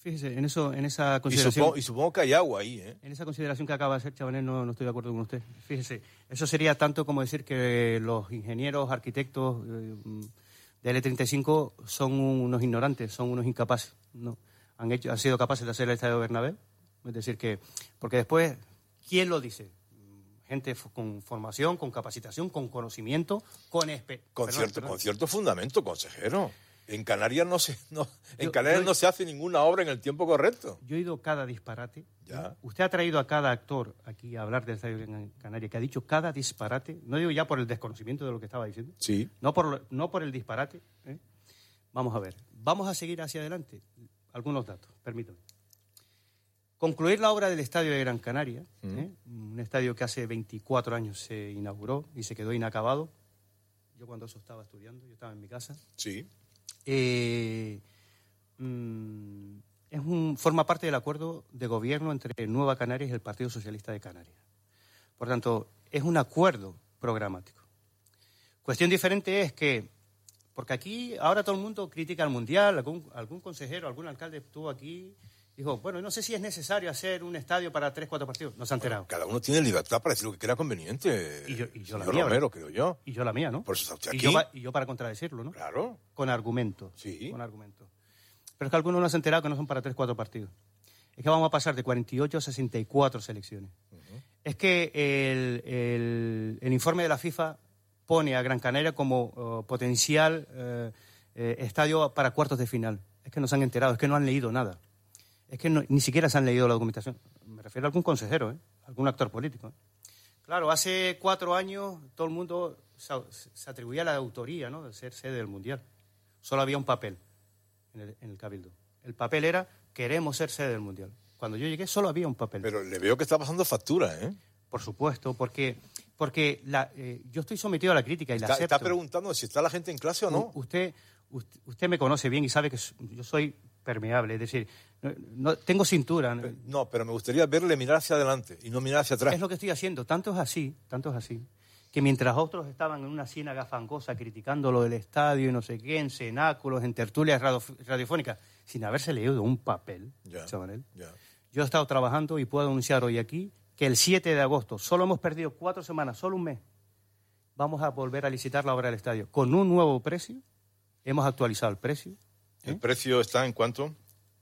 Fíjese, en esa consideración... Y supongo que hay agua ahí, ¿eh? En esa consideración que acaba de hacer Chabanel no estoy de acuerdo con usted. Fíjese, eso sería tanto como decir que los ingenieros, arquitectos de L35 son unos ignorantes, son unos incapaces. No, han sido capaces de hacer el Estadio Bernabéu. Es decir, que... Porque después, ¿quién lo dice? Gente con formación, con capacitación, con conocimiento, con cierto fundamento, consejero. En Canarias no se hace ninguna obra en el tiempo correcto. Yo he oído cada disparate. Ya. Usted ha traído a cada actor aquí a hablar del Estadio en Canarias, que ha dicho cada disparate. No digo ya por el desconocimiento de lo que estaba diciendo. Sí. No por el disparate. Vamos a ver. Vamos a seguir hacia adelante. Algunos datos, permítame. Concluir la obra del Estadio de Gran Canaria, un estadio que hace 24 años se inauguró y se quedó inacabado. Yo cuando eso estaba estudiando, yo estaba en mi casa. Sí. Forma parte del acuerdo de gobierno entre Nueva Canarias y el Partido Socialista de Canarias. Por tanto, es un acuerdo programático. Cuestión diferente es que, porque aquí ahora todo el mundo critica al Mundial, algún consejero, algún alcalde estuvo aquí, dijo, bueno, no sé si es necesario hacer un estadio para 3-4 partidos. No se ha enterado. Cada uno tiene libertad para decir lo que crea conveniente. Y yo la mía, mía. Creo yo. Y yo la mía, ¿no? Por eso está aquí. Y yo para contradecirlo, ¿no? Claro. Con argumentos. Sí. Con argumentos. Pero es que algunos no se han enterado que no son para 3-4 partidos. Es que vamos a pasar de 48 a 64 selecciones. Es que el informe de la FIFA pone a Gran Canaria como potencial estadio para cuartos de final. Es que no se han enterado, es que no han leído nada. Es que ni siquiera se han leído la documentación. Me refiero a algún consejero, algún actor político. Claro, hace 4 años todo el mundo se atribuía la autoría, ¿no?, de ser sede del Mundial. Solo había un papel en el Cabildo. El papel era, queremos ser sede del Mundial. Cuando yo llegué solo había un papel. Pero le veo que está pasando factura, ¿eh? Por supuesto, porque yo estoy sometido a la crítica y la acepto. Está preguntando si está la gente en clase o no. Usted me conoce bien y sabe que yo soy permeable, es decir, no tengo cintura. No, pero me gustaría verle mirar hacia adelante y no mirar hacia atrás. Es lo que estoy haciendo. Tanto es así, que mientras otros estaban en una ciénaga fangosa criticando lo del estadio y no sé qué, en cenáculos, en tertulias radiofónicas, sin haberse leído un papel, Chabanel, yo he estado trabajando y puedo anunciar hoy aquí que el 7 de agosto, solo hemos perdido 4 semanas, solo un mes, vamos a volver a licitar la obra del estadio con un nuevo precio. Hemos actualizado el precio. ¿El precio está en cuánto?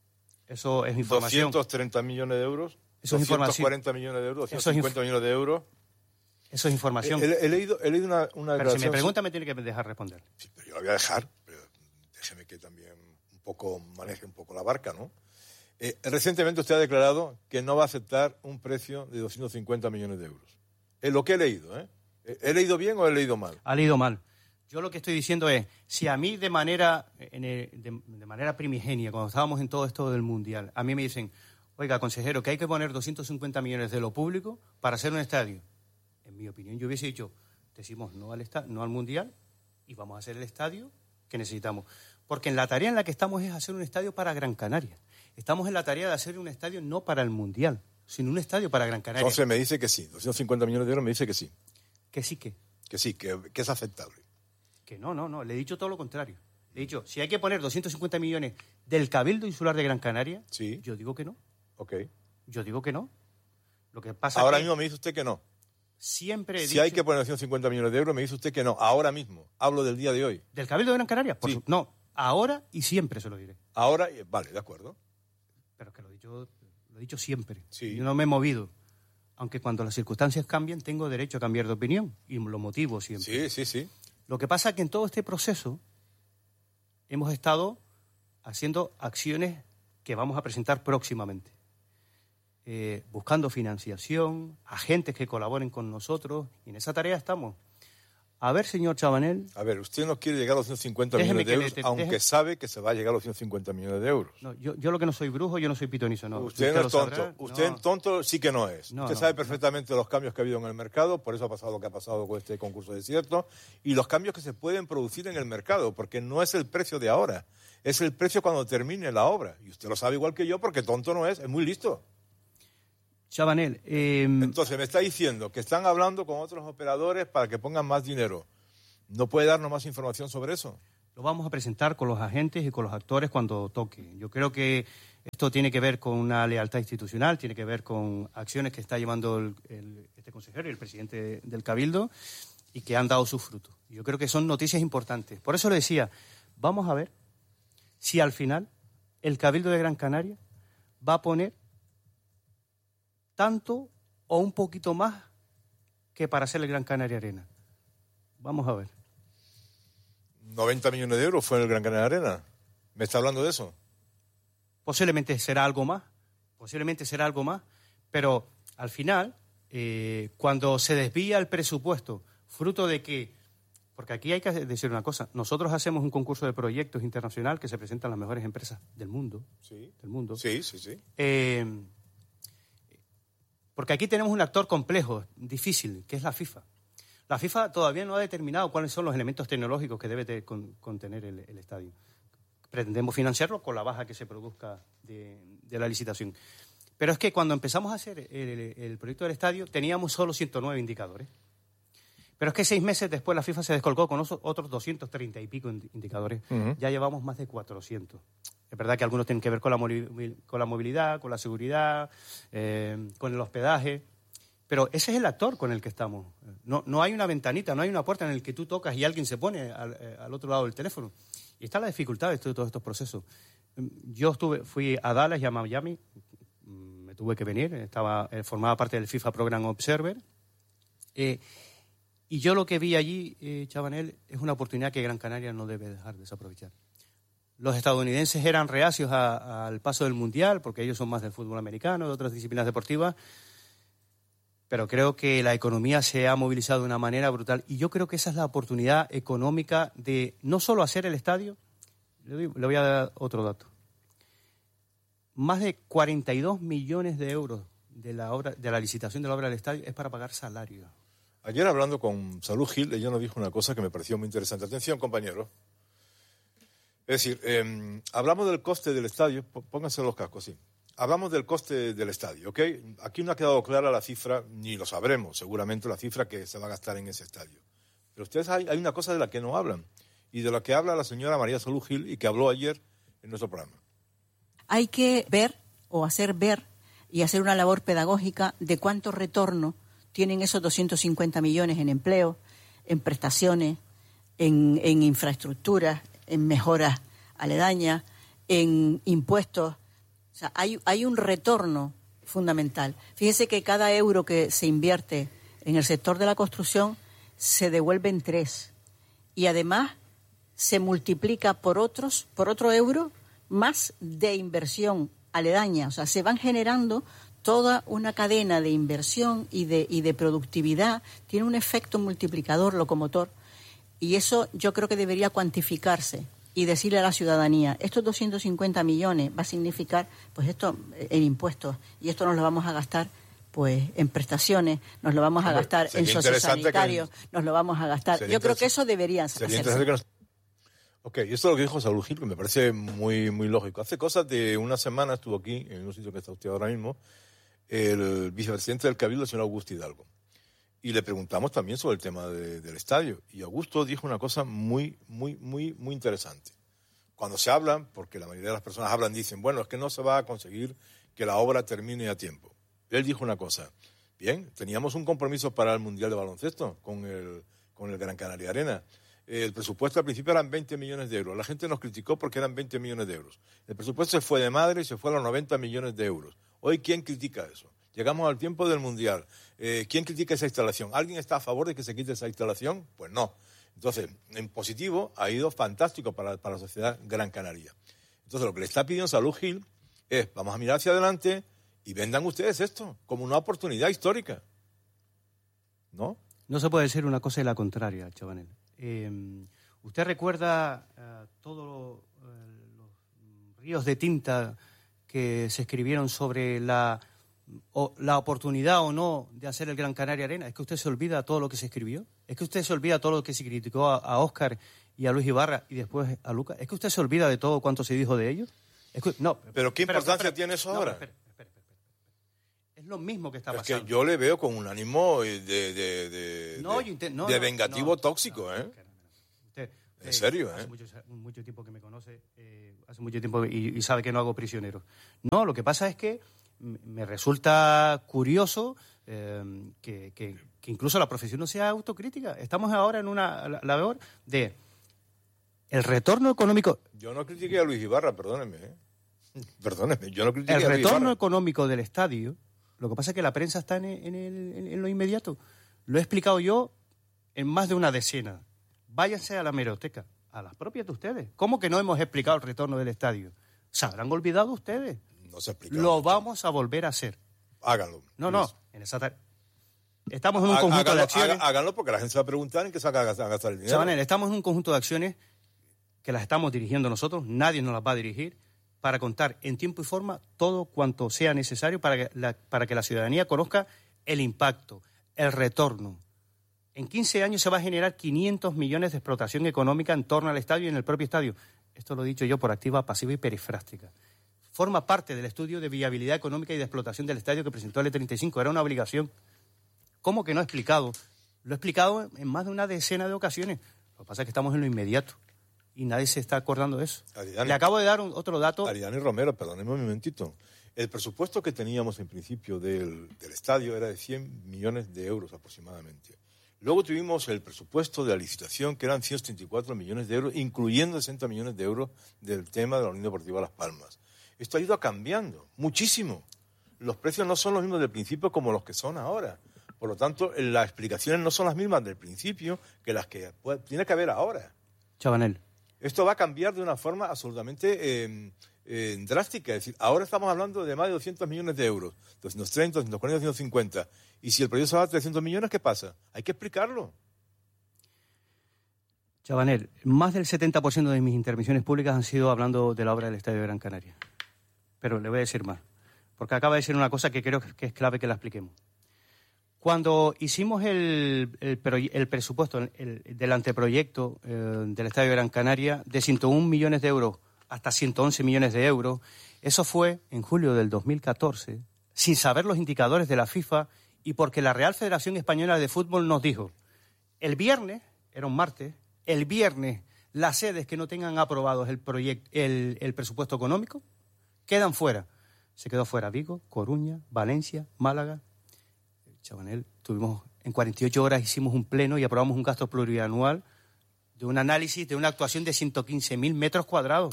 Eso es información. 230 millones de euros. Eso es información. 240 millones de euros, 250 millones de euros. Eso es información. He leído una pero si me pregunta me tiene que dejar responder. Sí, pero yo la voy a dejar. Pero déjeme que también maneje un poco la barca, ¿no? Recientemente usted ha declarado que no va a aceptar un precio de 250 millones de euros. Es lo que he leído, ¿eh? ¿He leído bien o he leído mal? Ha leído mal. Yo lo que estoy diciendo es, si a mí de manera primigenia, cuando estábamos en todo esto del Mundial, a mí me dicen, oiga, consejero, que hay que poner 250 millones de lo público para hacer un estadio. En mi opinión, yo hubiese dicho, decimos no al Mundial y vamos a hacer el estadio que necesitamos. Porque en la tarea en la que estamos es hacer un estadio para Gran Canaria. Estamos en la tarea de hacer un estadio no para el Mundial, sino un estadio para Gran Canaria. Entonces me dice que sí, 250 millones de euros me dice que sí. Que sí, que. Que sí, que es aceptable. Que no, le he dicho todo lo contrario. Le he dicho, si hay que poner 250 millones del Cabildo Insular de Gran Canaria, sí. Yo digo que no. Ok. Yo digo que no. Lo que pasa ahora mismo me dice usted que no. Siempre he si dicho... hay que poner 250 millones de euros, me dice usted que no. Ahora mismo. Hablo del día de hoy. ¿Del Cabildo de Gran Canaria? Sí. No, ahora y siempre se lo diré. Ahora, vale, de acuerdo. Pero que lo he dicho siempre. Sí. Yo no me he movido. Aunque cuando las circunstancias cambian, tengo derecho a cambiar de opinión. Y lo motivo siempre. Sí. Lo que pasa es que en todo este proceso hemos estado haciendo acciones que vamos a presentar próximamente. Buscando financiación, agentes que colaboren con nosotros, y en esa tarea estamos. A ver, señor Chabanel... A ver, usted no quiere llegar a los 150 millones de euros, aunque sabe que se va a llegar a los 150 millones de euros. No, yo lo que no soy brujo, yo no soy pitonizo, no. Usted no es tonto. Sabrá, usted no. Tonto sí que no es. No, usted sabe perfectamente los cambios que ha habido en el mercado, por eso ha pasado lo que ha pasado con este concurso desierto, y los cambios que se pueden producir en el mercado, porque no es el precio de ahora, es el precio cuando termine la obra. Y usted lo sabe igual que yo, porque tonto no es muy listo. Chabanel... Entonces, me está diciendo que están hablando con otros operadores para que pongan más dinero. ¿No puede darnos más información sobre eso? Lo vamos a presentar con los agentes y con los actores cuando toque. Yo creo que Esto tiene que ver con una lealtad institucional, tiene que ver con acciones que está llevando este consejero y el presidente del Cabildo y que han dado sus frutos. Yo creo que son noticias importantes. Por eso le decía, vamos a ver si al final el Cabildo de Gran Canaria va a poner tanto o un poquito más que para hacer el Gran Canaria Arena. Vamos a ver. 90 millones de euros fue en el Gran Canaria Arena. ¿Me está hablando de eso? Posiblemente será algo más, pero al final, cuando se desvía el presupuesto, fruto de que, porque aquí hay que decir una cosa, nosotros hacemos un concurso de proyectos internacional que se presentan las mejores empresas del mundo. Sí. Del mundo. Sí, sí, sí. Porque aquí tenemos un actor complejo, difícil, que es la FIFA. La FIFA todavía no ha determinado cuáles son los elementos tecnológicos que debe contener el estadio. Pretendemos financiarlo con la baja que se produzca de la licitación. Pero es que cuando empezamos a hacer el proyecto del estadio teníamos solo 109 indicadores. Pero es que 6 meses después la FIFA se descolgó con otros 230 y pico indicadores. Uh-huh. Ya llevamos más de 400. Es verdad que algunos tienen que ver con la movilidad, con la seguridad, con el hospedaje. Pero ese es el actor con el que estamos. No hay una ventanita, no hay una puerta en la que tú tocas y alguien se pone al otro lado del teléfono. Y está la dificultad de todos estos procesos. Yo fui a Dallas y a Miami, me tuve que venir, formaba parte del FIFA Program Observer. Y yo lo que vi allí, Chabanel, es una oportunidad que Gran Canaria no debe dejar de desaprovechar. Los estadounidenses eran reacios al paso del Mundial, porque ellos son más del fútbol americano, de otras disciplinas deportivas, pero creo que la economía se ha movilizado de una manera brutal y yo creo que esa es la oportunidad económica de no solo hacer el estadio, le voy a dar otro dato. Más de 42 millones de euros de la licitación de la obra del estadio es para pagar salarios. Ayer hablando con Salud Gil, ella nos dijo una cosa que me pareció muy interesante. Atención, compañeros. Es decir, hablamos del coste del estadio, pónganse los cascos, sí. Hablamos del coste del estadio, ¿ok? Aquí no ha quedado clara la cifra, ni lo sabremos seguramente, la cifra que se va a gastar en ese estadio. Pero ustedes hay una cosa de la que no hablan, y de la que habla la señora María Salud Gil, y que habló ayer en nuestro programa. Hay que ver, o hacer ver, y hacer una labor pedagógica de cuánto retorno tienen esos 250 millones en empleo, en prestaciones, en infraestructuras, en mejoras aledañas, en impuestos. O sea, hay un retorno fundamental. Fíjese que cada euro que se invierte en el sector de la construcción se devuelve en 3. Y además se multiplica por otro euro más de inversión aledaña. O sea, se van generando toda una cadena de inversión y de productividad. Tiene un efecto multiplicador, locomotor. Y eso yo creo que debería cuantificarse y decirle a la ciudadanía, estos 250 millones va a significar, pues esto en impuestos, y esto nos lo vamos a gastar pues en prestaciones, nos lo vamos a gastar en sociosanitarios, nos lo vamos a gastar. Yo creo que eso debería hacerse. Ok, esto es lo que dijo Salud Gil, que me parece muy, muy lógico. Hace cosas de una semana estuvo aquí, en un sitio que está usted ahora mismo, el vicepresidente del Cabildo, el señor Augusto Hidalgo. Y le preguntamos también sobre el tema del estadio. Y Augusto dijo una cosa muy, muy, muy, muy interesante. Cuando se hablan, porque la mayoría de las personas hablan, dicen, bueno, es que no se va a conseguir que la obra termine a tiempo. Él dijo una cosa. Bien, teníamos un compromiso para el Mundial de Baloncesto con el Gran Canaria Arena. El presupuesto al principio eran 20 millones de euros. La gente nos criticó porque eran 20 millones de euros. El presupuesto se fue de madre y se fue a los 90 millones de euros. Hoy, ¿quién critica eso? Llegamos al tiempo del Mundial. ¿Quién critica esa instalación? ¿Alguien está a favor de que se quite esa instalación? Pues no. Entonces, en positivo, ha ido fantástico para la sociedad Gran Canaria. Entonces, lo que le está pidiendo Salud Gil es, vamos a mirar hacia adelante y vendan ustedes esto como una oportunidad histórica. ¿No? No se puede decir una cosa y la contraria, Chabanel. ¿Usted recuerda todos los ríos de tinta que se escribieron sobre la oportunidad o no de hacer el Gran Canaria Arena? ¿Es que usted se olvida todo lo que se escribió? ¿Es que usted se olvida todo lo que se criticó a Óscar y a Luis Ibarra y después a Lucas? ¿Es que usted se olvida de todo cuanto se dijo de ellos? No. ¿Pero qué importancia tiene eso ahora? Espera. Es lo mismo que está pasando. Es que yo le veo con un ánimo de vengativo tóxico, ¿eh? ¿En serio? Hace mucho tiempo que me conoce, hace mucho tiempo y sabe que no hago prisioneros. No, lo que pasa es que me resulta curioso que incluso la profesión no sea autocrítica. Estamos ahora en una labor de el retorno económico. Yo no critiqué a Luis Ibarra, perdóneme. Perdóneme, yo no critiqué a El Luis retorno Ibarra. económico del estadio, lo que pasa es que la prensa está en lo inmediato. Lo he explicado yo en más de una decena. Váyanse a la hemeroteca, a las propias de ustedes. ¿Cómo que no hemos explicado el retorno del estadio? ¿Se habrán olvidado ustedes? No se ha explicado. Lo vamos a volver a hacer. Háganlo. No. Estamos en un conjunto de acciones. Háganlo porque la gente se va a preguntar en qué se va a gastar el dinero. Sabanel, estamos en un conjunto de acciones que las estamos dirigiendo nosotros, nadie nos las va a dirigir, para contar en tiempo y forma todo cuanto sea necesario para que la ciudadanía conozca el impacto, el retorno. En 15 años se va a generar 500 millones de explotación económica en torno al estadio y en el propio estadio. Esto lo he dicho yo por activa, pasiva y perifrástica. Forma parte del estudio de viabilidad económica y de explotación del estadio que presentó el E35. Era una obligación. ¿Cómo que no he explicado? Lo he explicado en más de una decena de ocasiones. Lo que pasa es que estamos en lo inmediato y nadie se está acordando de eso. Aridane, Le acabo de dar otro dato. Aridane Romero, perdóneme un momentito. El presupuesto que teníamos en principio del estadio era de 100 millones de euros aproximadamente. Luego tuvimos el presupuesto de la licitación, que eran 134 millones de euros, incluyendo 60 millones de euros del tema de la Unión Deportiva Las Palmas. Esto ha ido cambiando muchísimo. Los precios no son los mismos del principio como los que son ahora. Por lo tanto, las explicaciones no son las mismas del principio que las que tiene que haber ahora. Chabanel. Esto va a cambiar de una forma absolutamente drástica. Es decir, ahora estamos hablando de más de 200 millones de euros, 230, 240, 250. Y si el proyecto se va a 300 millones, ¿qué pasa? Hay que explicarlo. Chabanel, más del 70% de mis intervenciones públicas han sido hablando de la obra del Estadio de Gran Canaria. Pero le voy a decir más, porque acaba de decir una cosa que creo que es clave que la expliquemos. Cuando hicimos el presupuesto del anteproyecto del Estadio de Gran Canaria, de 101 millones de euros hasta 111 millones de euros, eso fue en julio del 2014, sin saber los indicadores de la FIFA y porque la Real Federación Española de Fútbol nos dijo, el viernes, era un martes, el viernes las sedes que no tengan aprobados el presupuesto económico quedan fuera. Se quedó fuera Vigo, Coruña, Valencia, Málaga. Chabanel, en 48 horas hicimos un pleno y aprobamos un gasto plurianual de un análisis de una actuación de 115.000 metros cuadrados.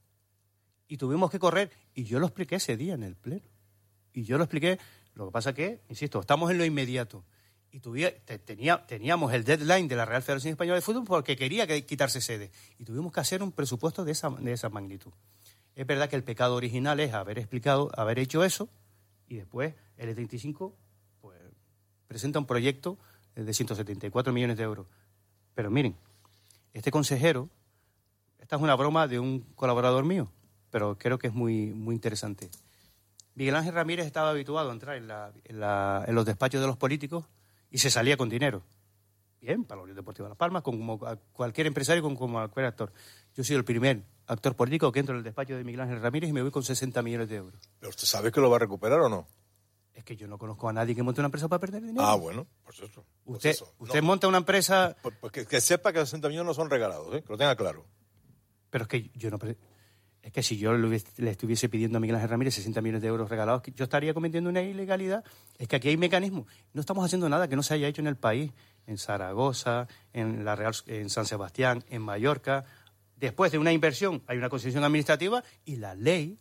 Y tuvimos que correr. Y yo lo expliqué ese día en el pleno. Y yo lo expliqué. Lo que pasa es que, insisto, estamos en lo inmediato. Y teníamos el deadline de la Real Federación Española de Fútbol porque quería quitarse sede. Y tuvimos que hacer un presupuesto de esa magnitud. Es verdad que el pecado original es haber hecho eso, y después el E35 pues, presenta un proyecto de 174 millones de euros. Pero miren, este consejero, esta es una broma de un colaborador mío, pero creo que es muy, muy interesante. Miguel Ángel Ramírez estaba habituado a entrar en los despachos de los políticos y se salía con dinero. Bien, para la Unión Deportiva Las Palmas, como cualquier empresario, como cualquier actor. Yo soy el primer actor político que entro en el despacho de Miguel Ángel Ramírez y me voy con 60 millones de euros. ¿Pero usted sabe que lo va a recuperar o no? Es que yo no conozco a nadie que monte una empresa para perder dinero. Ah, bueno, pues eso. Usted monta una empresa... Pues que sepa que los 60 millones no son regalados, que lo tenga claro. Pero es que yo no... Es que si yo le estuviese pidiendo a Miguel Ángel Ramírez 60 millones de euros regalados, yo estaría cometiendo una ilegalidad. Es que aquí hay mecanismos. No estamos haciendo nada que no se haya hecho en el país. En Zaragoza, en San Sebastián, en Mallorca. Después de una inversión hay una concesión administrativa y la ley...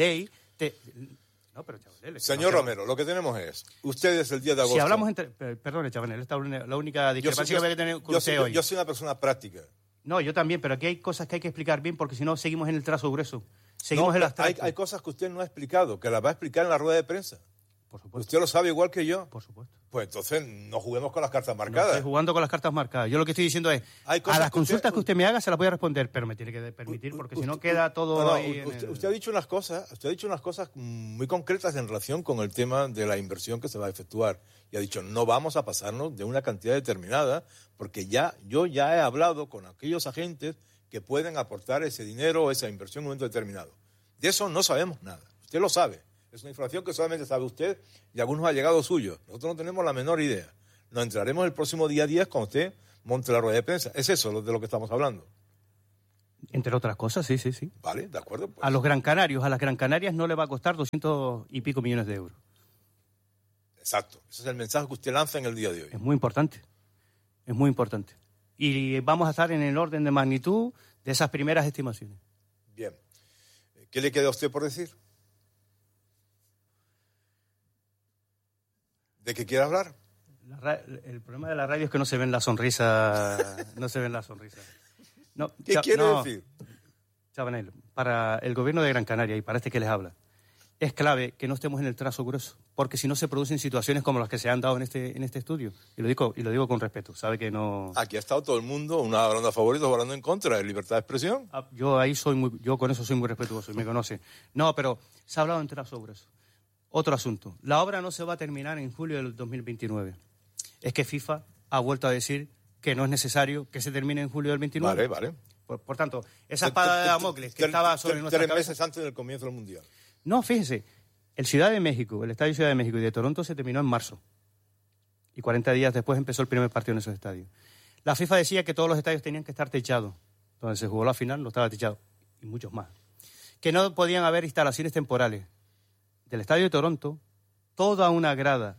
No, pero Chabanel... Señor Romero, lo que tenemos es... Ustedes el día de agosto... Si hablamos perdone, Chabanel, esta es la única discrepancia que voy a tener con usted hoy. Yo soy una persona práctica. No, yo también, pero aquí hay cosas que hay que explicar bien porque si no seguimos en el trazo grueso. Seguimos en las hay cosas que usted no ha explicado, que las va a explicar en la rueda de prensa. Por supuesto. ¿Usted lo sabe igual que yo? Por supuesto. Pues entonces no juguemos con las cartas No marcadas. estoy jugando con las cartas marcadas. Yo lo que estoy diciendo es, a las consultas que usted me haga se las voy a responder, pero me tiene que permitir porque si no queda todo ahí usted ha dicho unas cosas muy concretas en relación con el tema de la inversión que se va a efectuar. Y ha dicho, no vamos a pasarnos de una cantidad determinada porque yo ya he hablado con aquellos agentes que pueden aportar ese dinero o esa inversión en un momento determinado. De eso no sabemos nada. Usted lo sabe. Es una información que solamente sabe usted y algunos allegados suyos. Nosotros no tenemos la menor idea. Nos entraremos el próximo día 10 cuando usted monte la rueda de prensa. Es eso de lo que estamos hablando. Entre otras cosas, sí. Vale, de acuerdo. Pues. A los Gran Canarios, a las Gran Canarias no le va a costar 200 y pico millones de euros. Exacto. Ese es el mensaje que usted lanza en el día de hoy. Es muy importante. Y vamos a estar en el orden de magnitud de esas primeras estimaciones. Bien. ¿Qué le queda a usted por decir? ¿De qué quiere hablar? El problema de la radio es que no se ven las sonrisas. No, ¿Qué quiere decir? Chabanel, para el gobierno de Gran Canaria y para este que les habla, es clave que no estemos en el trazo grueso, porque si no se producen situaciones como las que se han dado en este estudio. Y lo digo con respeto, sabe que no... Aquí ha estado todo el mundo, una hablando a favor y dos hablando en contra, de libertad de expresión. Yo con eso soy muy respetuoso y me conoce. No, pero se ha hablado en trazo grueso. Otro asunto, la obra no se va a terminar en julio del 2029. Es que FIFA ha vuelto a decir que no es necesario que se termine en julio del 29. Vale. Por tanto, esa espada de Damocles que estaba sobre nuestra cabeza... 3 meses antes del comienzo del Mundial. No, fíjese, el Ciudad de México, el Estadio Ciudad de México y de Toronto se terminó en marzo. Y 40 días después empezó el primer partido en esos estadios. La FIFA decía que todos los estadios tenían que estar techados. Donde se jugó la final no estaba techado. Y muchos más. Que no podían haber instalaciones temporales. Del Estadio de Toronto, toda una grada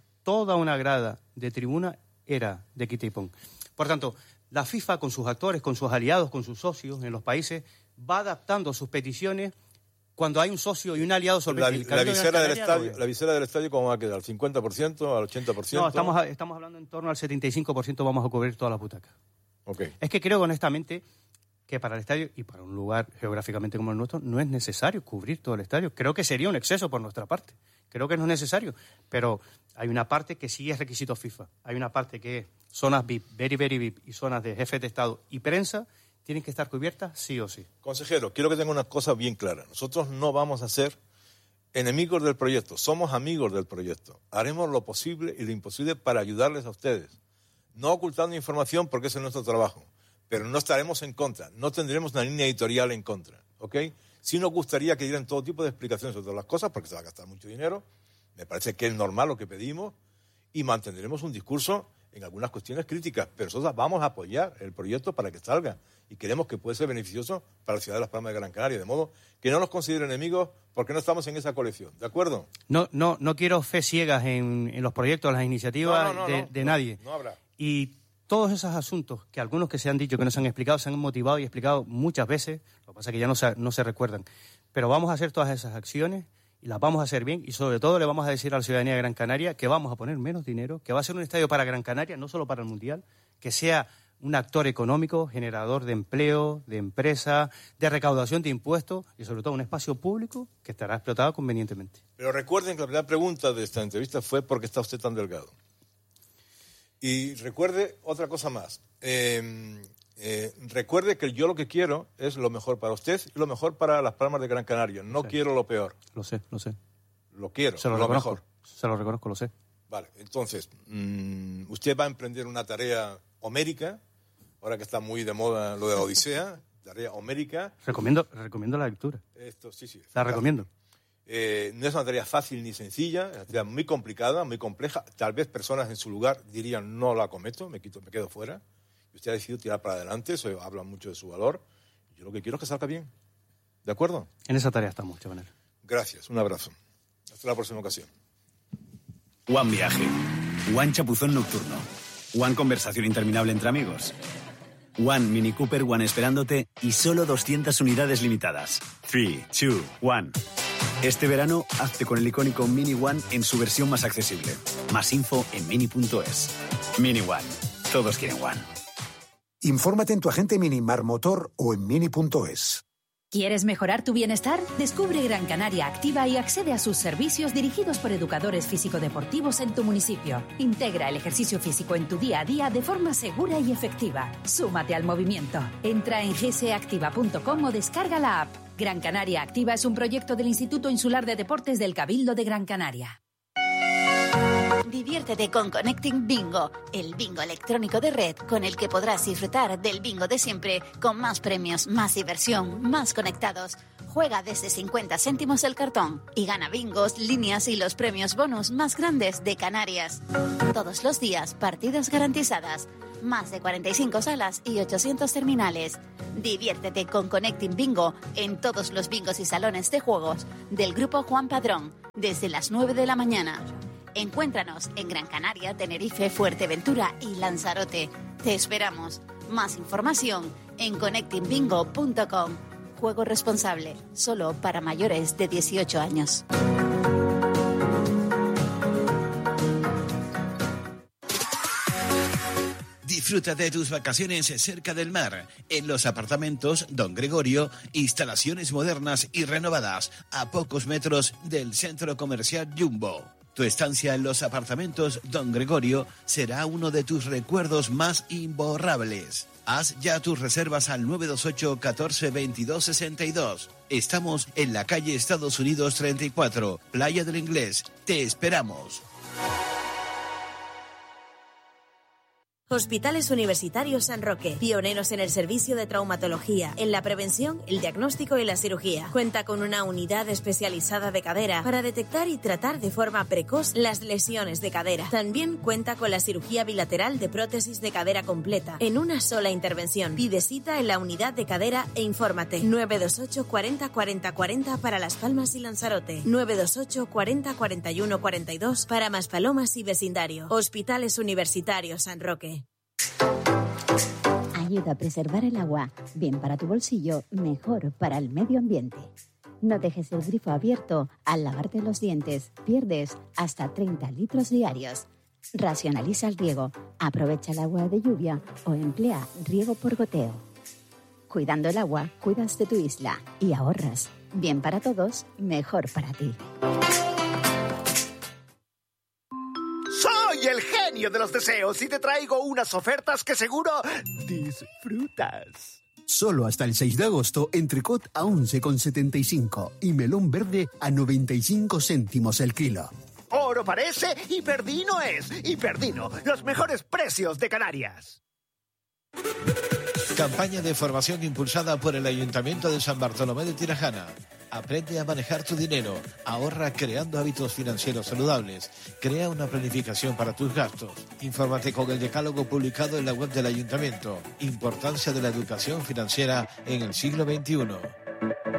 de tribuna era de quita y pon. Por tanto, la FIFA con sus actores, con sus aliados, con sus socios en los países, va adaptando sus peticiones cuando hay un socio y un aliado sobre la visera del estadio, ¿cómo va a quedar? ¿Al 50%, al 80%? No, estamos hablando en torno al 75% vamos a cubrir todas las butacas. Okay. Es que creo honestamente que para el estadio y para un lugar geográficamente como el nuestro no es necesario cubrir todo el estadio. Creo que sería un exceso por nuestra parte. Creo que no es necesario. Pero hay una parte que sí es requisito FIFA. Hay una parte que es zonas VIP, very VIP y zonas de jefes de Estado y prensa tienen que estar cubiertas sí o sí. Consejero, quiero que tenga una cosa bien clara. Nosotros no vamos a ser enemigos del proyecto. Somos amigos del proyecto. Haremos lo posible y lo imposible para ayudarles a ustedes. No ocultando información porque ese es nuestro trabajo. Pero no estaremos en contra, no tendremos una línea editorial en contra, ¿ok? Sí nos gustaría que dieran todo tipo de explicaciones sobre todas las cosas, porque se va a gastar mucho dinero, me parece que es normal lo que pedimos, y mantendremos un discurso en algunas cuestiones críticas, pero nosotros vamos a apoyar el proyecto para que salga, y creemos que puede ser beneficioso para la ciudad de Las Palmas de Gran Canaria, de modo que no nos consideren enemigos porque no estamos en esa colección, ¿de acuerdo? No quiero fe ciegas en los proyectos, las iniciativas de nadie. No habrá. Y todos esos asuntos que algunos que se han dicho, que no se han explicado, se han motivado y explicado muchas veces, lo que pasa es que ya no se recuerdan. Pero vamos a hacer todas esas acciones y las vamos a hacer bien y sobre todo le vamos a decir a la ciudadanía de Gran Canaria que vamos a poner menos dinero, que va a ser un estadio para Gran Canaria, no solo para el Mundial, que sea un actor económico, generador de empleo, de empresa, de recaudación de impuestos y sobre todo un espacio público que estará explotado convenientemente. Pero recuerden que la primera pregunta de esta entrevista fue ¿por qué está usted tan delgado? Y recuerde otra cosa más. Recuerde que yo lo que quiero es lo mejor para usted y lo mejor para Las Palmas de Gran Canaria. No quiero lo peor. Lo sé. Lo quiero, lo mejor. Se lo reconozco, lo sé. Vale, entonces, usted va a emprender una tarea homérica, ahora que está muy de moda lo de la Odisea, tarea homérica. Recomiendo la lectura. Esto, sí. La recomiendo. No es una tarea fácil ni sencilla, es una tarea muy complicada, muy compleja. Tal vez personas en su lugar dirían, no la cometo, me quedo fuera. Y usted ha decidido tirar para adelante, eso habla mucho de su valor. Yo lo que quiero es que salga bien. ¿De acuerdo? En esa tarea estamos, Chabanel. Gracias, un abrazo. Hasta la próxima ocasión. One Viaje, One Chapuzón Nocturno, One Conversación Interminable entre amigos, One Mini Cooper, One esperándote y solo 200 unidades limitadas. 3, 2, 1. Este verano, hazte con el icónico Mini One en su versión más accesible. Más info en mini.es. Mini One. Todos quieren One. Infórmate en tu agente Minimar Motor o en mini.es. ¿Quieres mejorar tu bienestar? Descubre Gran Canaria Activa y accede a sus servicios dirigidos por educadores físico-deportivos en tu municipio. Integra el ejercicio físico en tu día a día de forma segura y efectiva. Súmate al movimiento. Entra en gsactiva.com o descarga la app. Gran Canaria Activa es un proyecto del Instituto Insular de Deportes del Cabildo de Gran Canaria. Diviértete con Connecting Bingo, el bingo electrónico de red con el que podrás disfrutar del bingo de siempre, con más premios, más diversión, más conectados. Juega desde 50 céntimos el cartón y gana bingos, líneas y los premios bonus más grandes de Canarias. Todos los días, partidas garantizadas. Más de 45 salas y 800 terminales. Diviértete con Connecting Bingo en todos los bingos y salones de juegos del Grupo Juan Padrón desde las 9 de la mañana. Encuéntranos en Gran Canaria, Tenerife, Fuerteventura y Lanzarote. Te esperamos. Más información en connectingbingo.com. Juego responsable, solo para mayores de 18 años. Disfruta de tus vacaciones cerca del mar, en los apartamentos Don Gregorio, instalaciones modernas y renovadas, a pocos metros del centro comercial Jumbo. Tu estancia en los apartamentos Don Gregorio será uno de tus recuerdos más imborrables. Haz ya tus reservas al 928 14 22 62. Estamos en la calle Estados Unidos 34, Playa del Inglés. Te esperamos. Hospitales Universitarios San Roque, pioneros en el servicio de traumatología, en la prevención, el diagnóstico y la cirugía. Cuenta con una unidad especializada de cadera para detectar y tratar de forma precoz las lesiones de cadera. También cuenta con la cirugía bilateral de prótesis de cadera completa, en una sola intervención. Pide cita en la unidad de cadera e infórmate. 928 40 40 40 para Las Palmas y Lanzarote. 928 40 41 42 para Maspalomas y vecindario. Hospitales Universitarios San Roque. Ayuda a preservar el agua, bien para tu bolsillo, mejor para el medio ambiente. No dejes el grifo abierto al lavarte los dientes, pierdes hasta 30 litros diarios. Racionaliza el riego, aprovecha el agua de lluvia o emplea riego por goteo. Cuidando el agua, cuidas de tu isla y ahorras. Bien para todos, mejor para ti. Soy el genio de los deseos y te traigo unas ofertas que seguro disfrutas. Solo hasta el 6 de agosto, entrecot a 11,75 y melón verde a 95 céntimos el kilo. Oro parece y Perdino es. Y Perdino, los mejores precios de Canarias. Campaña de formación impulsada por el Ayuntamiento de San Bartolomé de Tirajana. Aprende a manejar tu dinero, ahorra creando hábitos financieros saludables, crea una planificación para tus gastos. Infórmate con el decálogo publicado en la web del Ayuntamiento. Importancia de la educación financiera en el siglo XXI.